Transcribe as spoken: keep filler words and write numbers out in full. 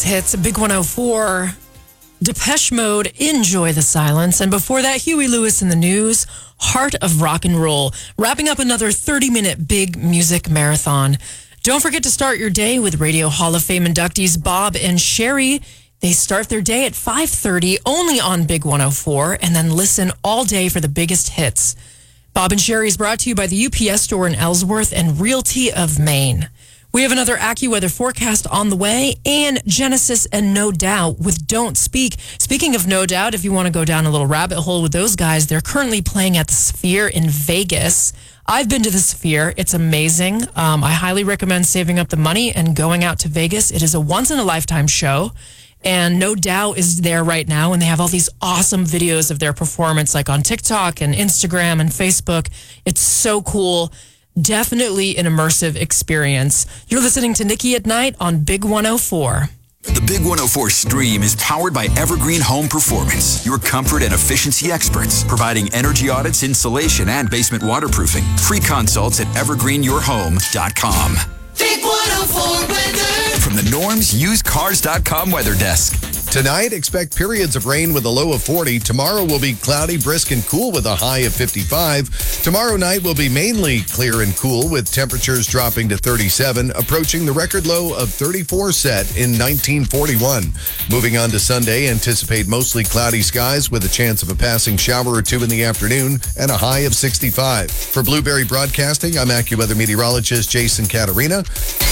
Hits Big one oh four, Depeche Mode, Enjoy the Silence. And before that, Huey Lewis in the News, Heart of Rock and Roll. Wrapping up another thirty-minute big music marathon. Don't forget to start your day with Radio Hall of Fame inductees Bob and Sherry. They start their day at five thirty only on Big one oh four and then listen all day for the biggest hits. Bob and Sherry is brought to you by the U P S store in Ellsworth and Realty of Maine. We have another AccuWeather forecast on the way, and Genesis and No Doubt with Don't Speak. Speaking of No Doubt, if you want to go down a little rabbit hole with those guys, they're currently playing at the Sphere in Vegas. I've been to the Sphere. It's amazing. Um, I highly recommend saving up the money and going out to Vegas. It is a once-in-a-lifetime show, and No Doubt is there right now, and they have all these awesome videos of their performance, like on TikTok and Instagram and Facebook. It's so cool. Definitely an immersive experience. You're listening to Nikki at Night on Big one oh four. The Big one oh four Stream is powered by Evergreen Home Performance, your comfort and efficiency experts, providing energy audits, insulation, and basement waterproofing. Free consults at evergreen your home dot com. Big one oh four weather. From the Norms Used Cars dot com weather desk. Tonight, expect periods of rain with a low of forty. Tomorrow will be cloudy, brisk, and cool with a high of fifty-five. Tomorrow night will be mainly clear and cool with temperatures dropping to thirty-seven, approaching the record low of thirty-four set in nineteen forty-one. Moving on to Sunday, anticipate mostly cloudy skies with a chance of a passing shower or two in the afternoon and a high of sixty-five. For Blueberry Broadcasting, I'm AccuWeather meteorologist Jason Catarina.